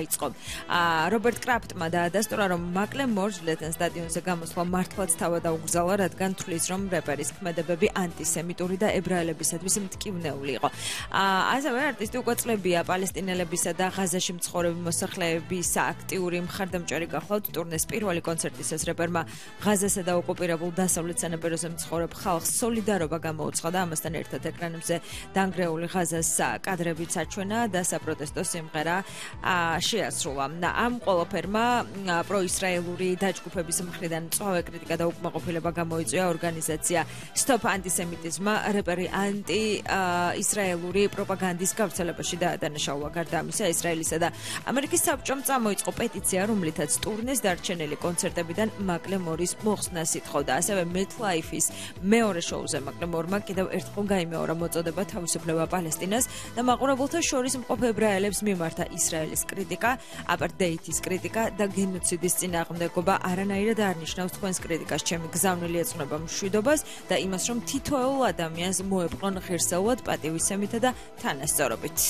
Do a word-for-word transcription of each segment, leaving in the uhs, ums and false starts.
დაიწყო. რობერტ კრაფტმა დაადასტურა, რომ მაკლემორ-ჟლეტენ სტადიონზე გამოსვლა მართლაც თავად აუგზავნა, რადგან თვლის, რომ რეპერის ქმედებები ანტისემიტური და ებრაელებისათვის მტკივნეული იყო. ასევე არტისტი უკვე წლებია პალესტინელებისა და ღაზაში მცხოვრები მოსახლეების აქტიური მხარდამჭერი გახლავთ. ტურნეს პირველი კონცერტისას რეპერმა ღაზასა და ოკუპირებულ დასავლეთ სანაპიროზე მცხოვრებ ხალხს სოლიდარობა გამოუცხადა და ამასთან ერთად ეკრანებზე დანგრეული ღაზას კადრებიც აჩვენა და საპროტესტო სიმღერა შეასრულა. ამ ყველაფერმა პროისრაელური დაჯგუფების მხრიდან მწვავე კრიტიკა და უკმაყოფილება გამოიწვია. ორგანიზაცია Stop Antisemitism რეპერი ანტი ისრაელური პროპაგანდის გავრცელებაში დაადანაშაულა. გარდა ამისა, ისრაელისა და ამერიკის საბჭომ წამოიწყო პეტიცია, რომლითაც ტურნეს დარჩენილი კონცერტებიდან მაკლემორის მოხსნას ითხოვდა. ასევე MetLife-ის მეორე შოუზე მაკლემორმა კიდევ ერთხელ გაიმეორა მოწოდება თავისუფლება პალესტინას და მაყურებელთა შორის მყოფ ებრაელებს მიმართა ისრაელის კრიტიკა, აპარტეიდის კრიტიკა და გენოციდის წინააღმდეგობა. არანაირად არ ნიშნავს თქვენს კრიტიკას. ჩემი გზავნილი ეძღვნება მშვიდობას და იმას, რომ თითოეულ ადამიანს მოეპყრონ ღირსეულად, პატივისცემითა და თანასწორობით.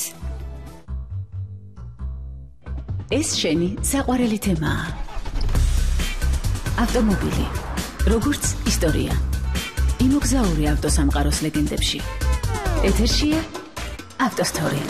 ეს შენი საყვარელი თემაა. ავტომობილი, როგორც ისტორია. იმოგზაური ავტოსამყაროს ლეგენდებში. ეთერშია ავტოსტორი.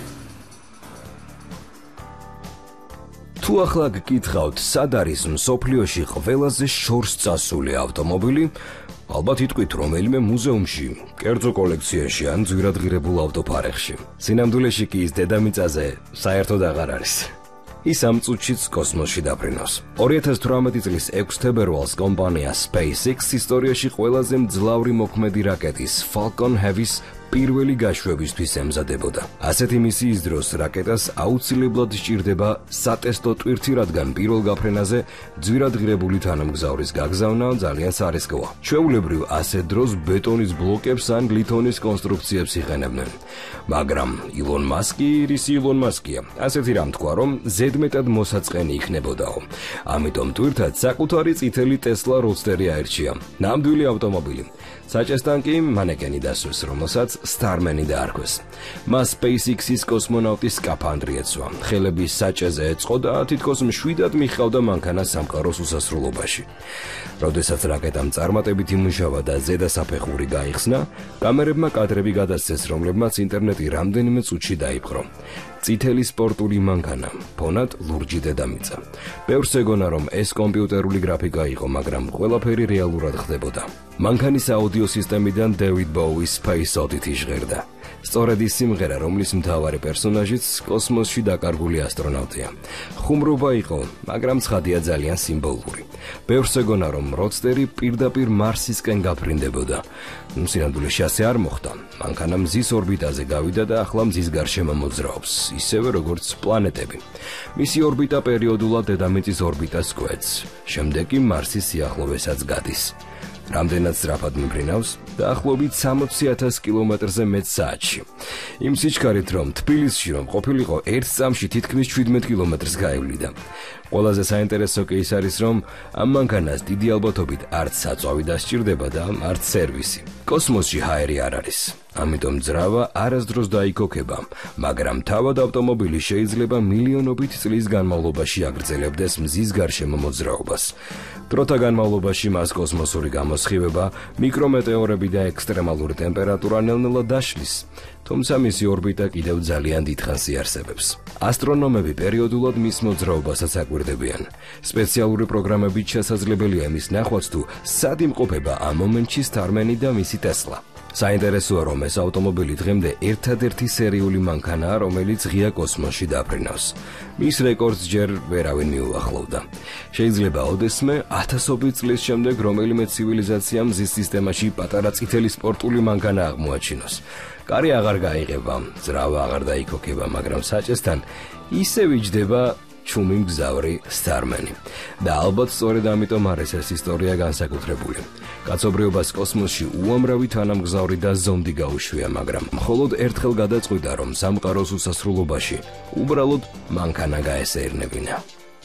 თუ ახლა გკითხავთ, სად არის მსოფლიოში ყველაზე შორს წასული ავტომობილი, ალბათ იტყვით რომელიმე მუზეუმში, კერძო კოლექციაში ან ძვირადღირებულ ავტოფარეხში. სინამდვილეში კი ის დედამიწაზე საერთოდ აღარ არის. ის ამ წუთშიც კოსმოსში დაფრინავს. ორი ათას თვრამეტი წლის ექვსი თებერვალს კომპანია SpaceX ისტორიაში ყველაზე მძლავრი მოქმედი რაკეტის Falcon Heavy-ის პირველი გაშვებისთვის ემზადებოდა. ასეთი მისიის დროს რაკეტას აუცილებლად სჭირდება სატესტო ტვირთი, რადგან პირველ გაფრენაზე ძვირადღირებული თანამგზავრის გაგზავნა ძალიან სარისკოა. ჩვეულებრივ ასეთ დროს ბეტონის ბლოკებს ან ლითონის კონსტრუქციებს იყენებდნენ. მაგრამ ილონ მასკი რის ილონ მასკია. ასეთი რამ თქვა, რომ ზედმეტად მოსაწყენი იქნებოდაო. ამიტომ ტვირთად საკუთარი წითელი Tesla Roadster-ი აირჩია. ნამდვილი ავტომობილი. საჭესთან კი მანეკენი დასვეს, რომელსაც Starman-ი დაარქვეს. მას SpaceX-ის კოსმონავტის სკაფანდრი ეცვა. ხელები საჭეზე ეწყო და თითქოს მშვიდად მიჰყავდა მანქანა სამყაროს უსასრულობაში. როდესაც რაკეტამ წარმატებით იმუშავა და ზედა საფეხური გაიხსნა, კამერებმა კადრები გადასცეს, რომლებმაც ინტერნეტი რამდენიმე წუთში დაიპყრო. წითელი სპორტული მანქანა, ფონად ლურჯი დედამიწა. ბევრს ეგონა, რომ ეს კომპიუტერული გრაფიკა იყო, მაგრამ ყველაფერი რეალურად ხდებოდა. მანქანის აუდიო სისტემიდან David Bowie-ის Space Oddity ჟღერდა. სწორედ ის სიმღერა, რომლის მთავარი პერსონაჟიც კოსმოსში დაკარგული ასტრონავტია. ხუმრობა იყო, მაგრამ ცხადია ძალიან სიმბოლური. ბევრს ეგონა, რომ როდსტერი პირდაპირ მარსისკენ გაფრინდებოდა. სინამდვილეში ასე არ მოხდა. მანქანა მზის ორბიტაზე გავიდა და ახლა მზის გარშემო მოძრაობს, ისევე როგორც პლანეტები. მისი ორბიტა პერიოდულად დედამიწის ორბიტას კვეთს, შემდეგ კი მარსის სიახლოვესაც გადის. რამდენად სწრაფად მიფრინავს, დაახლოებით სამოცი ათას კილომეტრზე მეტ საათში. იმ სიჩქარით, რომ თბილისში რომ ყოფილიყო ერთ წამში თითქმის შვიდმეტ კილომეტრს გაევლიდა. ყველაზე საინტერესო კი ის არის, რომ ამ მანქანას დიდი ალბათობით არც საწვავი დასჭირდება და არც სერვისი. კოსმოსში ჰაერი არ არის. ამიტომ ძრავა არასდროს დაიქოქება, მაგრამ თავად ავტომობილი შეიძლება მილიონობით წლის განმავლობაში აგრძელებდეს მზის გარშემო მოძრაობას. დროთა განმავლობაში მას კოსმოსური გამოსხივება, მიკრომეტეორები და ექსტრემალური ტემპერატურა ნელ-ნელა დაშლის, თუმცა მისი ორბიტა კიდევ ძალიან დიდხანს იარსებებს. ასტრონომები პერიოდულად მის მოძრაობასაც აკვირდებიან. სპეციალური პროგრამებით შესაძლებელია იმის ნახვაც, თუ სად იმყოფება ამ მომენტში Starman-ი და მისი Tesla. საინტერესოა, რომ ეს ავტომობილი დღემდე ერთადერთი სერიული მანქანაა, რომელიც ღია კოსმოსში დაფრინავს. მის რეკორდს ჯერ ვერავინ მიუახლოვდა. შეიძლება ოდესმე ათასობით წლის შემდეგ რომელიმე ცივილიზაციამ მზის სისტემაში პატარა წითელი სპორტული მანქანა აღმოაჩინოს. კარი აღარ გაიღება, ძრავა აღარ დაიქოქება, მაგრამ საჭესთან ისევ იჯდება ჩუმი მგზავრი Starman-ი. და ალბათ სწორედ ამიტომ არის ეს ისტორია განსაკუთრებული. კაცობრიობას კოსმოსში უამრავი თანამგზავრი და ზონდი გაუშვია, მაგრამ მხოლოდ ერთხელ გადაწყვიტა, რომ სამყაროს უსასრულობაში უბრალოდ მანქანა გაესეირნებინა.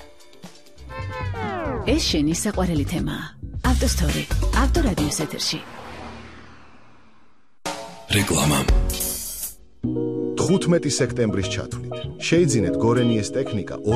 ეს შენი საყვარელი თემაა. ავტოსტორი, ავტორადიოს ეთერში. რეკლამა. თხუთმეტი სექტემბრის ჩათვლით შეიძინეთ გორენიეს ტექნიკა